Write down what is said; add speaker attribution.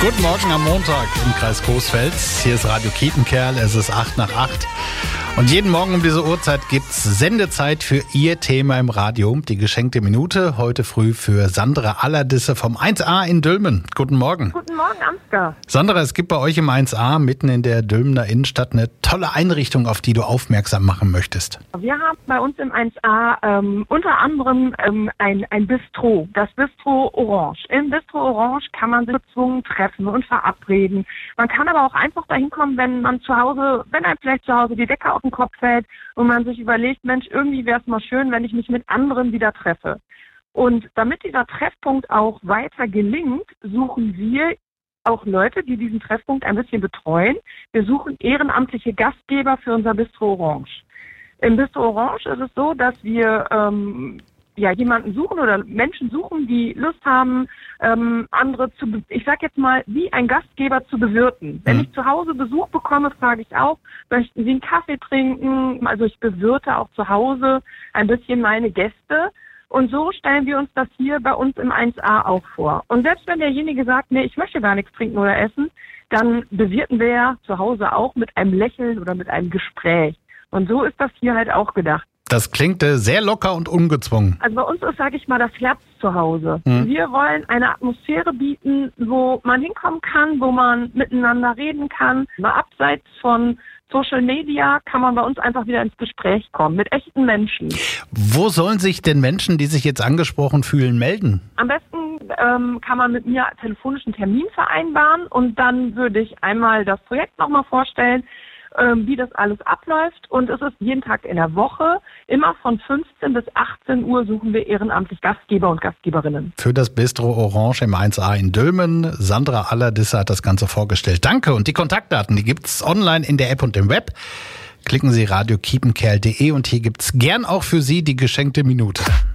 Speaker 1: Guten Morgen am Montag im Kreis Coesfeld. Hier ist Radio Kiepenkerl, es ist 8:08. Und jeden Morgen um diese Uhrzeit gibt's Sendezeit für Ihr Thema im Radio. Die geschenkte Minute heute früh für Sandra Allerdisse vom 1A in Dülmen. Guten Morgen.
Speaker 2: Guten Morgen, Ansgar.
Speaker 1: Sandra, es gibt bei euch im 1A mitten in der Dülmener Innenstadt eine tolle Einrichtung, auf die du aufmerksam machen möchtest.
Speaker 2: Wir haben bei uns im 1A unter anderem ein Bistro, das Bistro Orange. Im Bistro Orange kann man sich gezwungen treffen und verabreden. Man kann aber auch einfach dahin kommen, wenn einem vielleicht zu Hause die Decke auf den Kopf fällt und man sich überlegt, Mensch, irgendwie wäre es mal schön, wenn ich mich mit anderen wieder treffe. Und damit dieser Treffpunkt auch weiter gelingt, suchen wir auch Leute, die diesen Treffpunkt ein bisschen betreuen. Wir suchen ehrenamtliche Gastgeber für unser Bistro Orange. Im Bistro Orange ist es so, dass wir jemanden suchen oder Menschen suchen, die Lust haben, andere ich sag jetzt mal, wie ein Gastgeber zu bewirten. Wenn ich zu Hause Besuch bekomme, frage ich auch, möchten Sie einen Kaffee trinken? Also ich bewirte auch zu Hause ein bisschen meine Gäste. Und so stellen wir uns das hier bei uns im 1A auch vor. Und selbst wenn derjenige sagt, nee, ich möchte gar nichts trinken oder essen, dann bewirten wir ja zu Hause auch mit einem Lächeln oder mit einem Gespräch. Und so ist das hier halt auch gedacht.
Speaker 1: Das klingt sehr locker und ungezwungen.
Speaker 2: Also bei uns ist, sage ich mal, das Herz zu Hause. Wir wollen eine Atmosphäre bieten, wo man hinkommen kann, wo man miteinander reden kann. Mal abseits von Social Media kann man bei uns einfach wieder ins Gespräch kommen mit echten Menschen.
Speaker 1: Wo sollen sich denn Menschen, die sich jetzt angesprochen fühlen, melden?
Speaker 2: Am besten kann man mit mir telefonisch einen Termin vereinbaren und dann würde ich einmal das Projekt nochmal vorstellen, wie das alles abläuft. Und es ist jeden Tag in der Woche, immer von 15 bis 18 Uhr suchen wir ehrenamtlich Gastgeber und Gastgeberinnen.
Speaker 1: Für das Bistro Orange im 1A in Dülmen. Sandra Allerdisse hat das Ganze vorgestellt. Danke. Und die Kontaktdaten, die gibt's online in der App und im Web. Klicken Sie radiokiepenkerl.de und hier gibt's gern auch für Sie die geschenkte Minute.